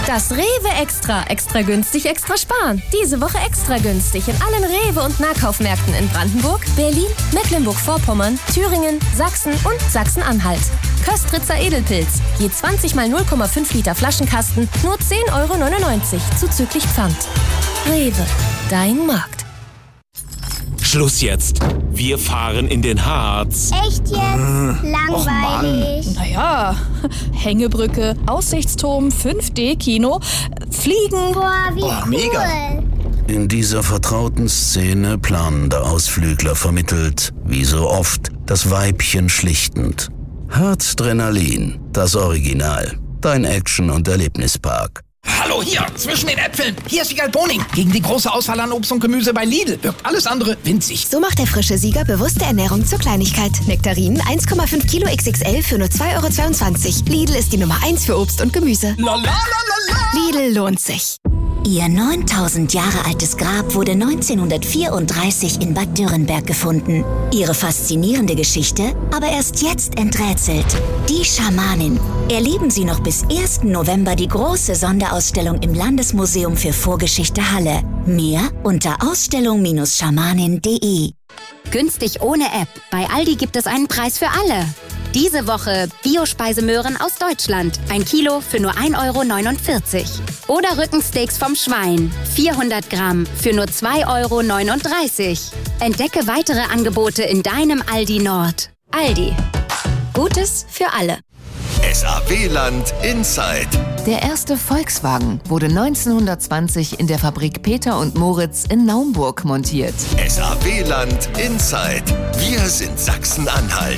Das Rewe Extra. Extra günstig, extra sparen. Diese Woche extra günstig in allen Rewe- und Nahkaufmärkten in Brandenburg, Berlin, Mecklenburg-Vorpommern, Thüringen, Sachsen und Sachsen-Anhalt. Köstritzer Edelpilz. Je 20 mal 0,5 Liter Flaschenkasten, nur 10,99 € zuzüglich Pfand. Rewe, dein Markt. Schluss jetzt. Wir fahren in den Harz. Echt jetzt? Langweilig. Naja, Hängebrücke, Aussichtsturm, 5D-Kino, Fliegen. Boah, wie cool. Mega. In dieser vertrauten Szene planen der Ausflügler vermittelt, wie so oft, das Weibchen schlichtend. Harzdrenalin, das Original. Dein Action- und Erlebnispark. Hallo, hier, zwischen den Äpfeln. Hier ist Wiegald Boning. Gegen die große Auswahl an Obst und Gemüse bei Lidl wirkt alles andere winzig. So macht der frische Sieger bewusste Ernährung zur Kleinigkeit. Nektarinen 1,5 Kilo XXL für nur 2,22 €. Lidl ist die Nummer 1 für Obst und Gemüse. Lidl lohnt sich. Ihr 9000 Jahre altes Grab wurde 1934 in Bad Dürrenberg gefunden. Ihre faszinierende Geschichte aber erst jetzt enträtselt. Die Schamanin. Erleben Sie noch bis 1. November die große Sonderausstellung im Landesmuseum für Vorgeschichte Halle. Mehr unter ausstellung-schamanin.de. Günstig ohne App. Bei Aldi gibt es einen Preis für alle. Diese Woche Biospeisemöhren aus Deutschland. 1 Kilo für nur 1,49 € Oder Rückensteaks vom Schwein. 400 Gramm für nur 2,39 €. Entdecke weitere Angebote in deinem Aldi Nord. Aldi. Gutes für alle. SAW-Land Inside. Der erste Volkswagen wurde 1920 in der Fabrik Peter und Moritz in Naumburg montiert. SAW-Land Inside. Wir sind Sachsen-Anhalt.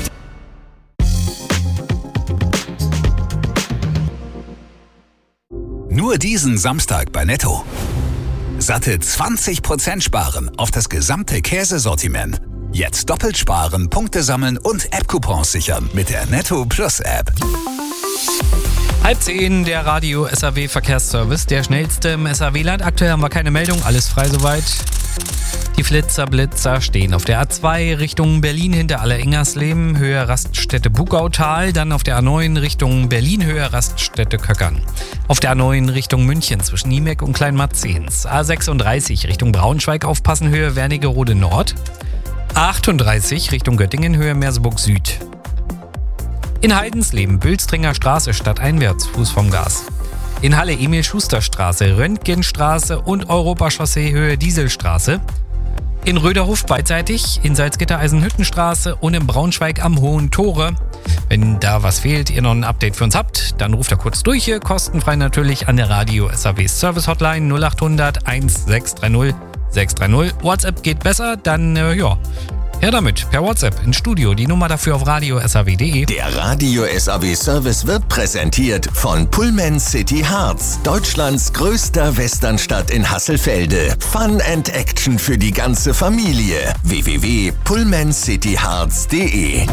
Nur diesen Samstag bei Netto. Satte 20% sparen auf das gesamte Käsesortiment. Jetzt doppelt sparen, Punkte sammeln und App-Coupons sichern mit der Netto Plus App. 9:30, der Radio SAW Verkehrsservice, der schnellste im SAW-Land. Aktuell haben wir keine Meldung, alles frei soweit. Die Blitzer stehen auf der A2 Richtung Berlin hinter Aller-Ingersleben, Höhe Raststätte Bugautal, dann auf der A9 Richtung Berlin, Höhe Raststätte Köckern. Auf der A9 Richtung München zwischen Niemeck und Kleinmarzehns. A36 Richtung Braunschweig aufpassen, Höhe Wernigerode Nord. A38 Richtung Göttingen, Höhe Merseburg Süd. In Heidensleben, Bülstringer Straße stadteinwärts, Fuß vom Gas. In Halle Emil-Schuster-Straße, Röntgenstraße und Europachaussee, Höhe Dieselstraße. In Röderhof beidseitig, in Salzgitter Eisenhüttenstraße und in Braunschweig am Hohen Tore. Wenn da was fehlt, ihr noch ein Update für uns habt, dann ruft da kurz durch hier, kostenfrei natürlich an der Radio SAW Service Hotline 0800 1630 630. WhatsApp geht besser, dann her damit, per WhatsApp ins Studio. Die Nummer dafür auf radio-saw.de. Der Radio SAW Service wird präsentiert von Pullman City Harz, Deutschlands größter Westernstadt in Hasselfelde. Fun and Action für die ganze Familie. www.pullmancityharz.de.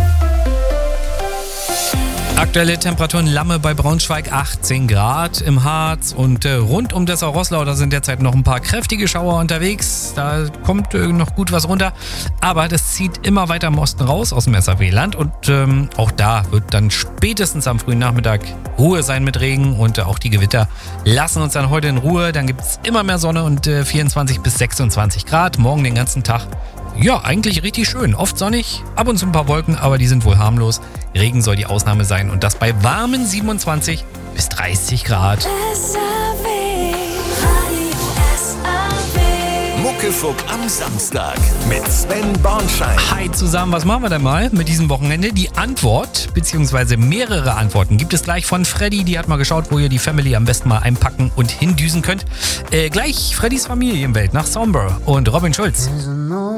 Aktuelle Temperaturen Lamme bei Braunschweig 18 Grad im Harz und rund um Dessau-Roßlau, da sind derzeit noch ein paar kräftige Schauer unterwegs. Da kommt noch gut was runter, aber das zieht immer weiter im Osten raus aus dem SAW-Land und auch da wird dann spätestens am frühen Nachmittag Ruhe sein mit Regen und auch die Gewitter lassen uns dann heute in Ruhe. Dann gibt es immer mehr Sonne und 24 bis 26 Grad, morgen den ganzen Tag. Ja, eigentlich richtig schön. Oft sonnig, ab und zu ein paar Wolken, aber die sind wohl harmlos. Regen soll die Ausnahme sein und das bei warmen 27 bis 30 Grad. Muckefuck am Samstag mit Sven Bornschein. Hi zusammen, was machen wir denn mal mit diesem Wochenende? Die Antwort, beziehungsweise mehrere Antworten gibt es gleich von Freddy. Die hat mal geschaut, wo ihr die Family am besten mal einpacken und hindüsen könnt. Gleich Freddys Familienwelt nach Somber und Robin Schulz.